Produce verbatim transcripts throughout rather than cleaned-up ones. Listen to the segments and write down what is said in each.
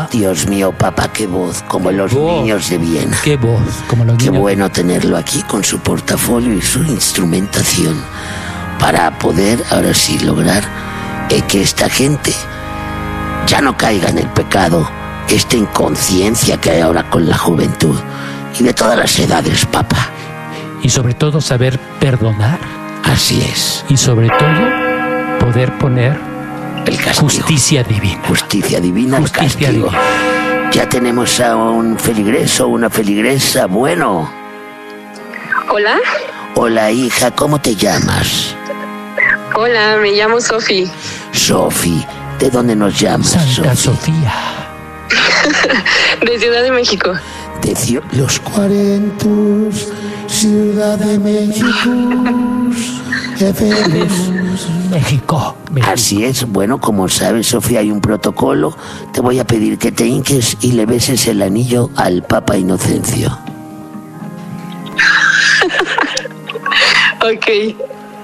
Dios mío, papá, qué voz, como los voz. niños de Viena. Qué voz, como los Qué niños. bueno tenerlo aquí con su portafolio y su instrumentación para poder, ahora sí, lograr eh, que esta gente ya no caiga en el pecado, esta inconsciencia que hay ahora con la juventud y de todas las edades, papá. Y sobre todo saber perdonar. Así es. Y sobre todo poder poner El castigo. justicia divina. Justicia divina, el Justicia castigo. divina. Ya tenemos a un feligreso, una feligresa. Bueno. Hola. Hola, hija, ¿cómo te llamas? Hola, me llamo Sofi. Sofi. ¿De dónde nos llamas, Santa Sofi? Sofía. De Ciudad de México. De Cio- Los cuarentos, Ciudad de México. México. México. Así es. Bueno, como sabes, Sofía, hay un protocolo. Te voy a pedir que te hinques y le beses el anillo al Papa Inocencio. Ok.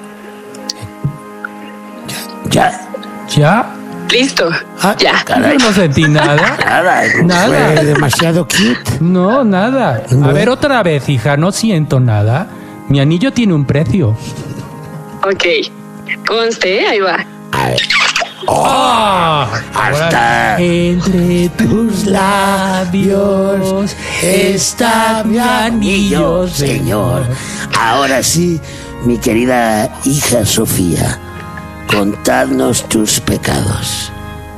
¿Ya? ¿Ya? Listo. Ah, Ya. caray. Yo no sentí nada. Nada, Nada. fue demasiado cute. No, nada. A ver, otra vez, hija, no siento nada. Mi anillo tiene un precio. Ok. Conste, ahí va. A ver. ¡Ah! Hasta Entre tus labios está mi anillo, Señor. Ahora sí, mi querida hija Sofía, contadnos tus pecados.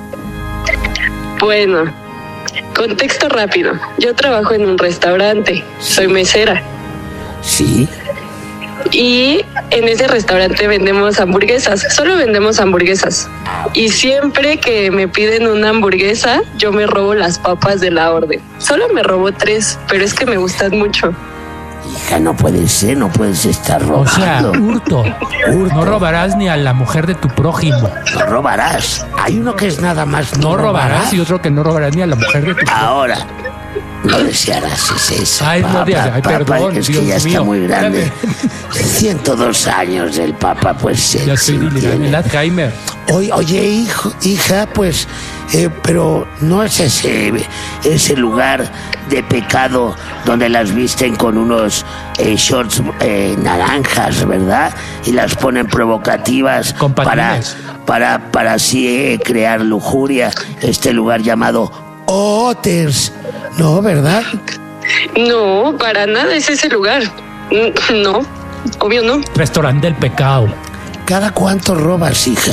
Bueno, contexto rápido. Yo trabajo en un restaurante. Soy mesera. ¿Sí? Y en ese restaurante vendemos hamburguesas. Solo vendemos hamburguesas. Y siempre que me piden una hamburguesa, yo me robo las papas de la orden. Solo me robo tres, pero es que me gustan mucho. Hija, no puede ser, no puedes estar O sea, robando. hurto. Hurto. No robarás ni a la mujer de tu prójimo. No robarás. Hay uno que es nada más No robarás y otro que no robarás ni a la mujer de tu prójimo. Ahora, no desearás ese ese Ay, no papa, deseas- ay, papa, perdón, es Dios que ya está mío. muy grande. ciento dos años el papa, pues se, Ya se estoy delirando. entiende. El Alzheimer. Oye, oye, hijo, hija, pues, eh, pero no es ese, ese lugar de pecado donde las visten con unos eh, shorts eh, naranjas, ¿verdad? Y las ponen provocativas Con para, patines. para, para así eh, crear lujuria. Este lugar llamado Otters, ¿no, verdad? No, para nada es ese lugar. Mm, No, obvio no. Restaurante del pecado. ¿Cada cuánto robas, hija?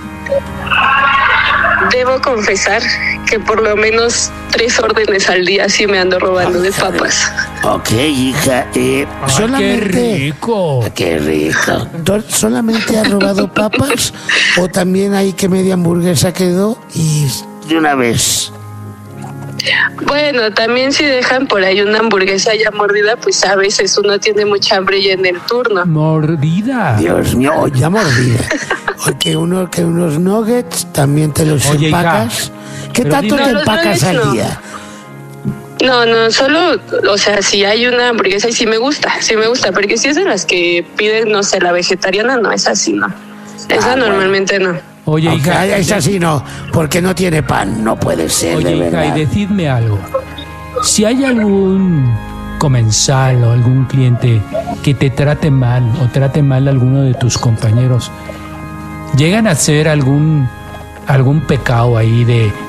Debo confesar que por lo menos tres órdenes al día sí me ando robando de papas. Ok, hija, eh, Ay, solamente... qué rico. Qué rico. ¿Tú ¿Solamente has robado papas? ¿O también hay que media hamburguesa quedó? Y de una vez. Bueno, también si dejan por ahí una hamburguesa ya mordida, pues a veces uno tiene mucha hambre y en el turno. Mordida. Dios mío, oh, ya mordida. O que, uno, que unos nuggets también te los Oye, hija, empacas. ¿Qué pero tanto dime- te No, los empacas nuggets al no. día? No, no, solo, o sea, si hay una hamburguesa y sí me gusta, sí me gusta, porque si es de las que piden, no sé, la vegetariana, no, esa sí no. Esa Ah, bueno. normalmente no. Oye, Ok, hija. esa sí no, porque no tiene pan. No puede ser, Oye, de hija, verdad. y decidme algo. Si hay algún comensal o algún cliente que te trate mal o trate mal a alguno de tus compañeros, ¿llegan a hacer algún, algún pecado ahí de